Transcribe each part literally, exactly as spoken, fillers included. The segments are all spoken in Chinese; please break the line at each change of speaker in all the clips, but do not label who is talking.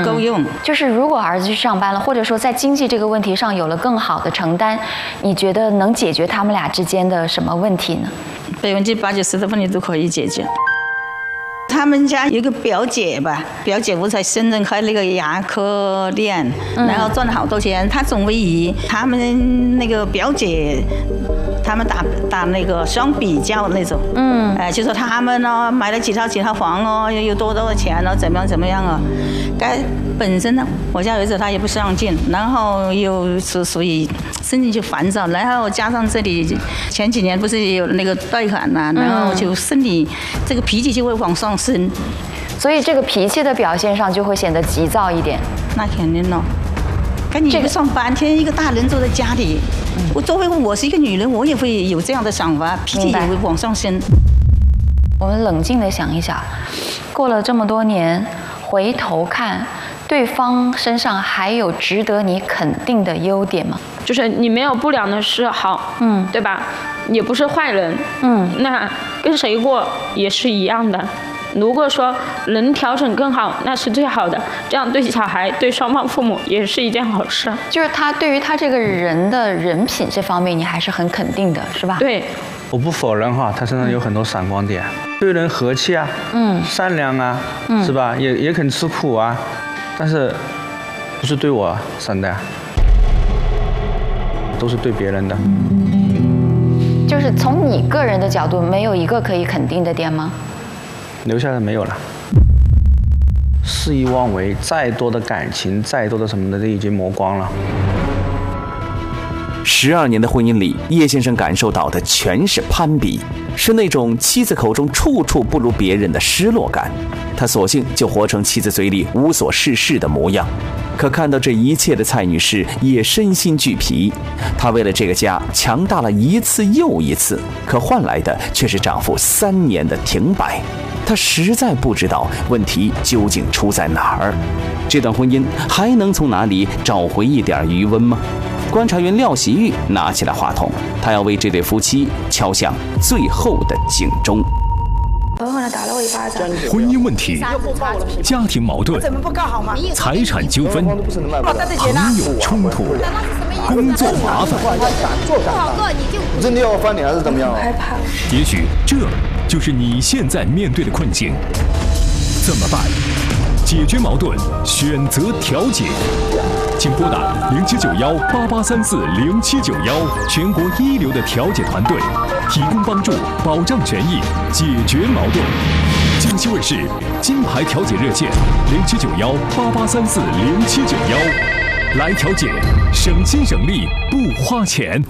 够用。
就是如果儿子去上班了，或者说在经济这个问题上有了更好的承担，你觉得能解决他们俩之间的什么问题呢？
百分之八九十的问题都可以解决。他们家有个表姐吧，表姐不在深圳开那个牙科店，然后赚了好多钱。她总为以他们那个表姐，他们打打那个相比较那种，嗯，哎、呃，就说他们呢买了几套几套房哦，又有多多的钱了，怎么样怎么样啊？该本身呢，我家儿子他也不上进，然后又是属于身体就烦躁，然后加上这里前几年不是有那个贷款呐、啊，然后就身体这个脾气就会往上升，
所以这个脾气的表现上就会显得急躁一点。
那肯定咯。跟你不上班，天天一个大人坐在家里，我作为我是一个女人，我也会有这样的想法，脾气也会往上升。
我们冷静地想一想，过了这么多年，回头看，对方身上还有值得你肯定的优点吗？
就是你没有不良的嗜好，嗯，对吧？也不是坏人，嗯，那跟谁过也是一样的。如果说能调整更好，那是最好的，这样对小孩、对双方父母也是一件好事。
就是他对于他这个人的人品这方面，你还是很肯定的，是吧？
对，
我不否认哈，他身上有很多闪光点，对人和气啊，嗯，善良啊，嗯，是吧？也也肯吃苦啊，但是不是对我生的呀，都是对别人的。
就是从你个人的角度，没有一个可以肯定的点吗？
留下来没有了，肆意妄为，再多的感情，再多的什么的，都已经磨光了。
十二年的婚姻里，叶先生感受到的全是攀比，是那种妻子口中处处不如别人的失落感。他索性就活成妻子嘴里无所事事的模样。可看到这一切的蔡女士也身心俱疲，她为了这个家强大了一次又一次，可换来的却是丈夫三年的停摆。她实在不知道问题究竟出在哪儿，这段婚姻还能从哪里找回一点余温吗？观察员廖喜玉拿起了话筒，他要为这对夫妻敲响最后的警钟。
狠狠地打了我一巴掌。
婚姻问题、家庭矛盾、财产纠纷、朋友冲突、工作麻烦，
不好做你就
真的要翻脸还是怎么样？
害怕。
也许这就是你现在面对的困境，怎么办？解决矛盾，选择调解。请拨打零七九幺八八三四零七九幺，全国一流的调解团队，提供帮助，保障权益，解决矛盾。京西卫视金牌调解热线零七九幺八八三四零七九幺，来调解，省心省力不花钱。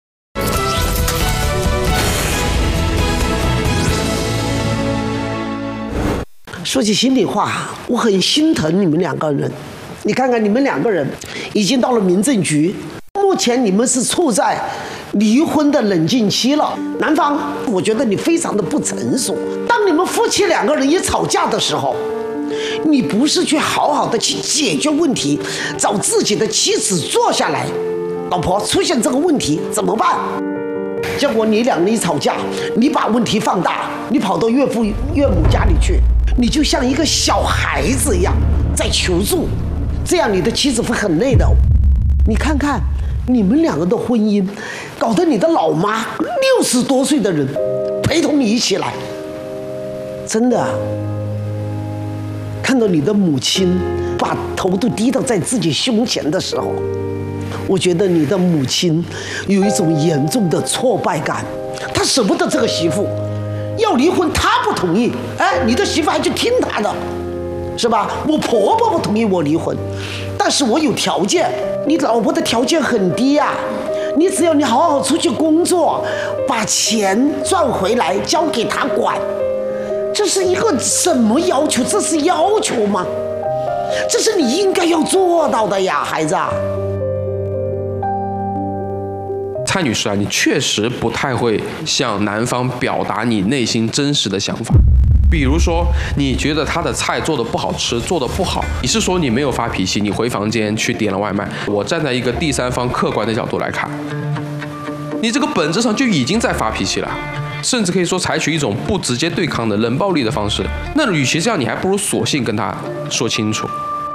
说起心里话，我很心疼你们两个人。你看看你们两个人已经到了民政局，目前你们是处在离婚的冷静期了。男方，我觉得你非常的不成熟。当你们夫妻两个人一吵架的时候，你不是去好好的去解决问题，找自己的妻子坐下来，老婆出现这个问题怎么办？结果你两人一吵架，你把问题放大，你跑到岳父岳母家里去，你就像一个小孩子一样在求助，这样你的妻子会很累的。你看看你们两个的婚姻，搞得你的老妈六十多岁的人陪同你一起来，真的啊，看到你的母亲把头都低到在自己胸前的时候，我觉得你的母亲有一种严重的挫败感，她舍不得这个媳妇，要离婚她不同意，哎，你的媳妇还去听她的，是吧？我婆婆不同意我离婚，但是我有条件，你老婆的条件很低呀、啊，你只要你好好出去工作，把钱赚回来交给她管，这是一个什么要求？这是要求吗？这是你应该要做到的呀，孩子啊。
蔡女士啊，你确实不太会向男方表达你内心真实的想法。比如说，你觉得他的菜做的不好吃，做的不好，你是说你没有发脾气，你回房间去点了外卖。我站在一个第三方客观的角度来看，你这个本质上就已经在发脾气了，甚至可以说采取一种不直接对抗的冷暴力的方式。那与其这样，你还不如索性跟他说清楚。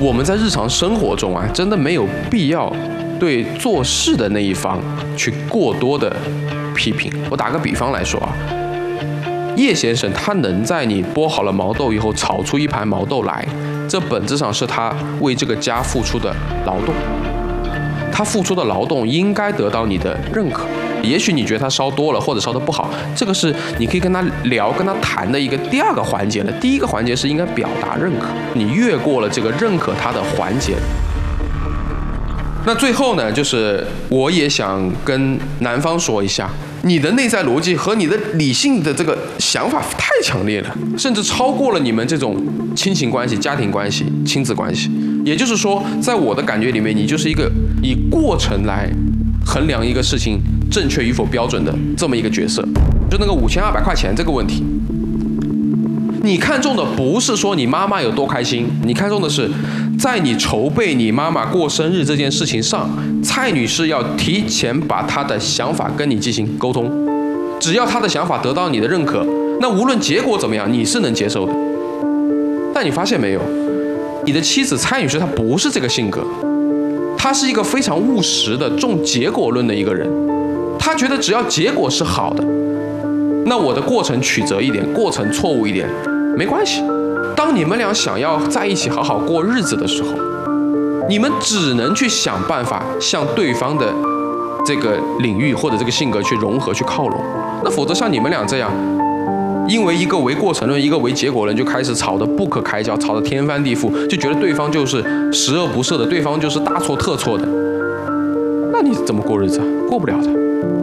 我们在日常生活中啊，真的没有必要对做事的那一方去过多的批评。我打个比方来说啊，叶先生他能在你剥好了毛豆以后炒出一盘毛豆来，这本质上是他为这个家付出的劳动，他付出的劳动应该得到你的认可。也许你觉得他烧多了或者烧得不好，这个是你可以跟他聊跟他谈的一个第二个环节了。第一个环节是应该表达认可，你越过了这个认可他的环节。那最后呢，就是我也想跟男方说一下，你的内在逻辑和你的理性的这个想法太强烈了，甚至超过了你们这种亲情关系、家庭关系、亲子关系。也就是说，在我的感觉里面，你就是一个以过程来衡量一个事情正确与否标准的这么一个角色。就那个五千二百块钱这个问题，你看中的不是说你妈妈有多开心，你看中的是在你筹备你妈妈过生日这件事情上，蔡女士要提前把她的想法跟你进行沟通，只要她的想法得到你的认可，那无论结果怎么样，你是能接受的。但你发现没有，你的妻子蔡女士她不是这个性格，她是一个非常务实的重结果论的一个人，她觉得只要结果是好的，那我的过程曲折一点，过程错误一点没关系。当你们俩想要在一起好好过日子的时候，你们只能去想办法向对方的这个领域或者这个性格去融合去靠拢。那否则像你们俩这样，因为一个为过程论，一个为结果论，就开始吵得不可开交，吵得天翻地覆，就觉得对方就是十恶不赦的，对方就是大错特错的，那你怎么过日子啊？过不了的。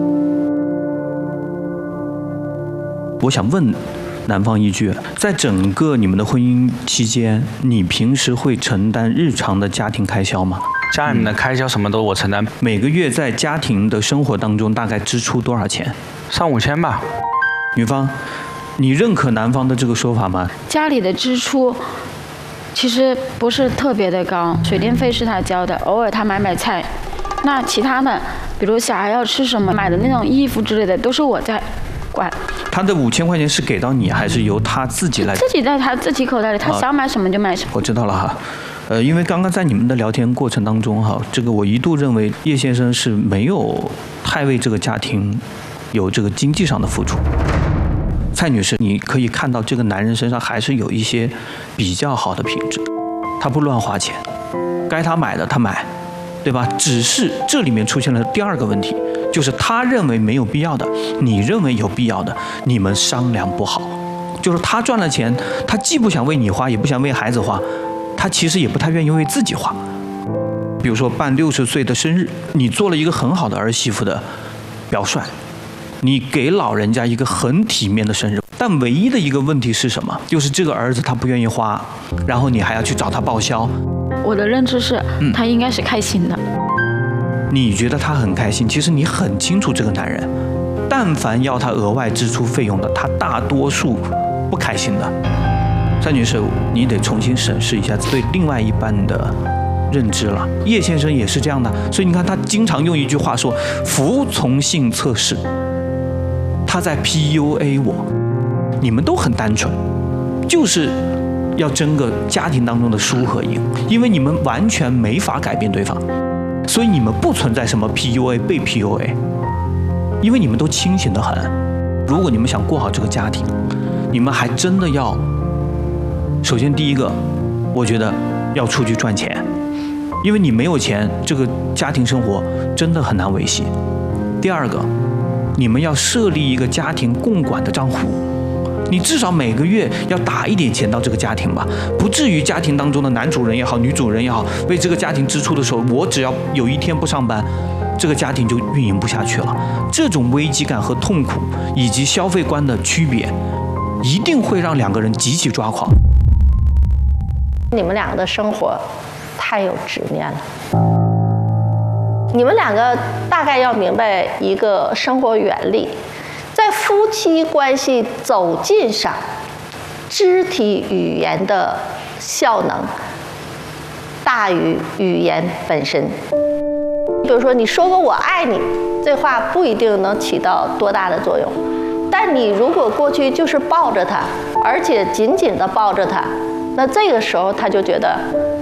我想问男方一句，在整个你们的婚姻期间，你平时会承担日常的家庭开销吗？
家里面的开销什么都我承担。
每个月在家庭的生活当中大概支出多少钱？
上五千吧。
女方，你认可男方的这个说法吗？
家里的支出其实不是特别的高，水电费是他交的，偶尔他买买菜，那其他的比如小孩要吃什么，买的那种衣服之类的都是我在管。
他的五千块钱是给到你，还是由他自己来？
自己在他自己口袋里，他想买什么就买什么。
我知道了哈，呃，因为刚刚在你们的聊天过程当中哈，这个我一度认为叶先生是没有太为这个家庭有这个经济上的付出。蔡女士，你可以看到这个男人身上还是有一些比较好的品质，他不乱花钱，该他买的他买，对吧？只是这里面出现了第二个问题，就是他认为没有必要的，你认为有必要的，你们商量不好。就是他赚了钱，他既不想为你花，也不想为孩子花，他其实也不太愿意为自己花。比如说办六十岁的生日，你做了一个很好的儿媳妇的表率，你给老人家一个很体面的生日，但唯一的一个问题是什么？就是这个儿子他不愿意花，然后你还要去找他报销。
我的认知是，嗯、他应该是开心的。
你觉得他很开心，其实你很清楚这个男人，但凡要他额外支出费用的，他大多数不开心的。蔡女士，你得重新审视一下对另外一半的认知了。叶先生也是这样的，所以你看他经常用一句话说服从性测试，他在 P U A 我。你们都很单纯，就是要争个家庭当中的输和赢，因为你们完全没法改变对方，所以你们不存在什么 P U A 被 P U A， 因为你们都清醒得很。如果你们想过好这个家庭，你们还真的要，首先第一个，我觉得要出去赚钱，因为你没有钱，这个家庭生活真的很难维系。第二个，你们要设立一个家庭共管的账户，你至少每个月要打一点钱到这个家庭吧，不至于家庭当中的男主人也好，女主人也好，为这个家庭支出的时候，我只要有一天不上班，这个家庭就运营不下去了。这种危机感和痛苦以及消费观的区别，一定会让两个人极其抓狂。
你们两个的生活太有执念了，你们两个大概要明白一个生活原理，在夫妻关系走近上，肢体语言的效能大于语言本身。比如说你说个我爱你，这话不一定能起到多大的作用，但你如果过去就是抱着他，而且紧紧地抱着他，那这个时候他就觉得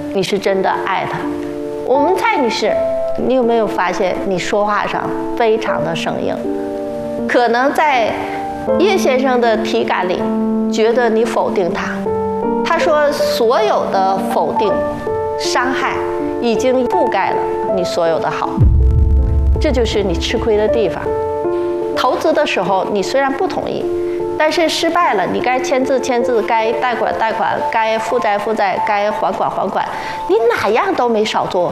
你是真的爱他。我们蔡女士，你有没有发现你说话上非常的生硬？可能在叶先生的体感里，觉得你否定他。他说所有的否定、伤害已经覆盖了你所有的好，这就是你吃亏的地方。投资的时候，你虽然不同意，但是失败了，你该签字签字，该贷款贷款，该负债负债，该还款还款，你哪样都没少做。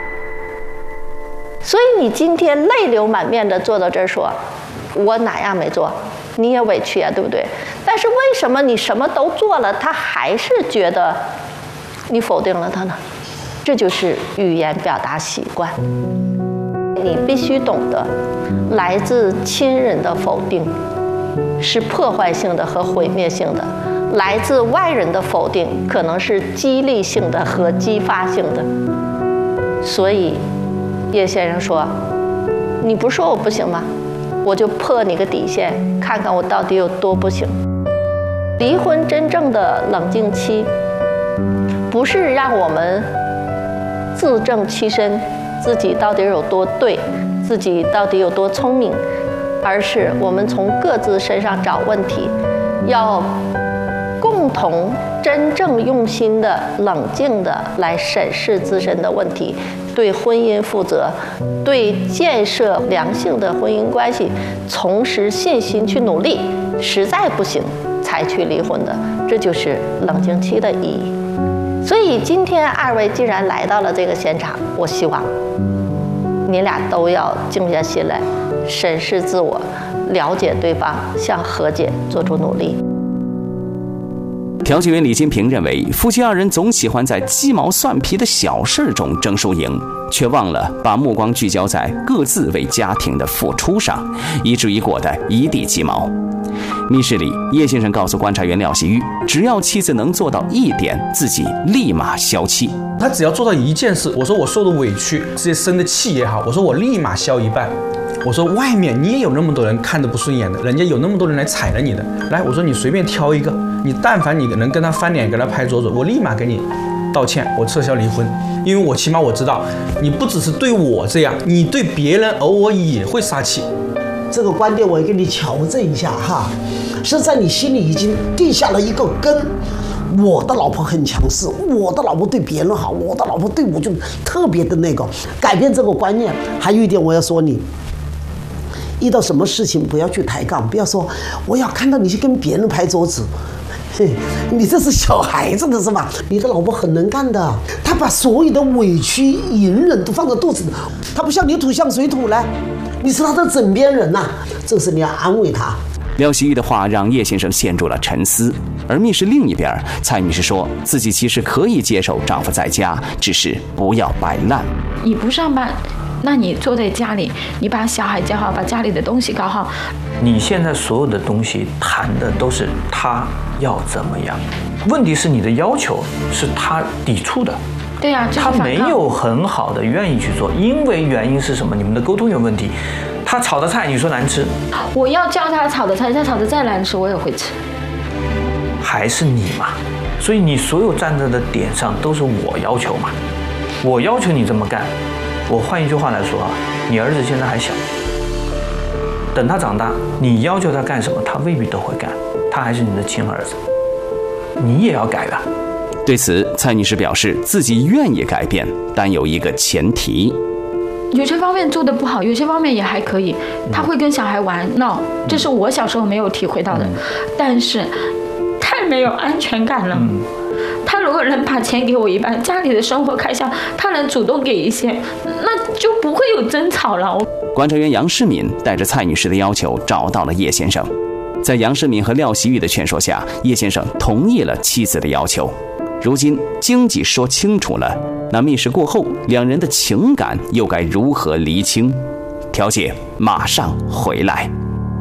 所以你今天泪流满面的坐到这儿说，我哪样没做？你也委屈啊，对不对？但是为什么你什么都做了，他还是觉得你否定了他呢？这就是语言表达习惯。你必须懂得，来自亲人的否定是破坏性的和毁灭性的，来自外人的否定可能是激励性的和激发性的。所以叶先生说，你不说我不行吗？我就破你个底线，看看我到底有多不行。离婚真正的冷静期，不是让我们自证其身，自己到底有多对，自己到底有多聪明，而是我们从各自身上找问题，要共同真正用心的、冷静的来审视自身的问题，对婚姻负责，对建设良性的婚姻关系重拾信心去努力，实在不行才去离婚的，这就是冷静期的意义。所以今天二位既然来到了这个现场，我希望你俩都要静下心来，审视自我，了解对方，向和解做出努力。
调解员李金平认为，夫妻二人总喜欢在鸡毛蒜皮的小事中争输赢，却忘了把目光聚焦在各自为家庭的付出上，以至于过得一地鸡毛。密室里，叶先生告诉观察员廖希玉，只要妻子能做到一点，自己立马消气。
他只要做到一件事，我说我受的委屈，这些生的气也好，我说我立马消一半。我说外面你也有那么多人看着不顺眼的，人家有那么多人来踩了你的，来，我说你随便挑一个，你但凡你能跟他翻脸，跟他拍桌子，我立马给你道歉，我撤销离婚，因为我起码我知道，你不只是对我这样，你对别人偶尔也会撒气。
这个观点我也给你调整一下哈，是在你心里已经定下了一个根。我的老婆很强势，我的老婆对别人好，我的老婆对我就特别的那个，改变这个观念。还有一点我要说你，遇到什么事情不要去抬杠，不要说我要看到你去跟别人拍桌子，嘿，你这是小孩子的是吧？你的老婆很能干的，她把所有的委屈隐忍都放在肚子里，她不像你土像水土呢，你是她的枕边人呐、啊，这时你要安慰她。
廖希玉的话让叶先生陷入了沉思，而密室另一边，蔡女士说自己其实可以接受丈夫在家，只是不要摆烂。
你不上班，那你坐在家里，你把小孩教好，把家里的东西搞好。
你现在所有的东西谈的都是他要怎么样，问题是你的要求是他抵触的。
对呀、啊，
他没有很好的愿意去做，因为原因是什么？你们的沟通有问题。他炒的菜你说难吃，
我要叫他炒的菜，他炒的再难吃我也会吃。
还是你嘛？所以你所有站在的点上都是我要求嘛，我要求你这么干。我换一句话来说啊，你儿子现在还小，等他长大，你要求他干什么，他未必都会干，他还是你的亲儿子，你也要改的。
对此，蔡女士表示自己愿意改变，但有一个前提。
有些方面做得不好，有些方面也还可以。他会跟小孩玩闹，这是我小时候没有体会到的。但是太没有安全感了。他如果能把钱给我一半，家里的生活开销他能主动给一些，那就不会有争吵了。
观察员杨世敏带着蔡女士的要求找到了叶先生，在杨世敏和廖希玉的劝说下，叶先生同意了妻子的要求。如今经济说清楚了，那密室过后，两人的情感又该如何厘清？调解马上回来。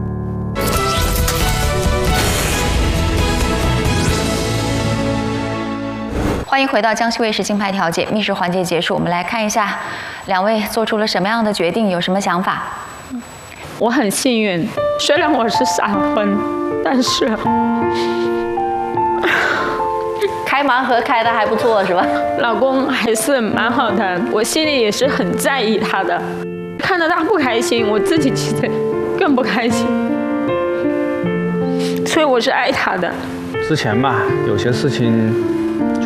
欢迎回到江西卫视金牌调解密室环节结束，我们来看一下两位做出了什么样的决定，有什么想法？
我很幸运，虽然我是闪婚，但是。
开
开盲盒开的还不错是吧？
老公还是蛮好的，我心里也是很在意他的。看到他不开心，我自己其实更不开心，所以我是爱他的。
之前吧，有些事情就